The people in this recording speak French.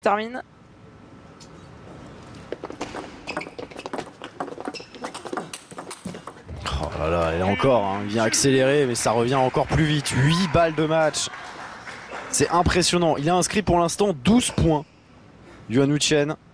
Termine. Oh là là, et là encore, hein, il vient accélérer, mais ça revient encore plus vite. 8 balles de match. C'est impressionnant. Il a inscrit pour l'instant 12 points. Yuan Chen.